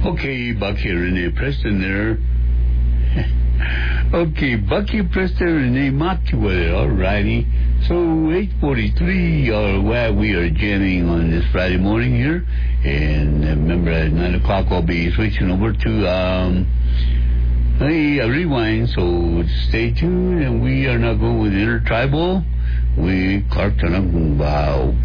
Okay, Bucky, Renee Preston there. Okay, Bucky Preston, Renee Matthew there. Alrighty. So 8:43, where we are jamming on this Friday morning here, and remember at 9:00 I'll be switching over to a rewind. So stay tuned, and we are now going with Intertribal. We Clark Tanang Wow.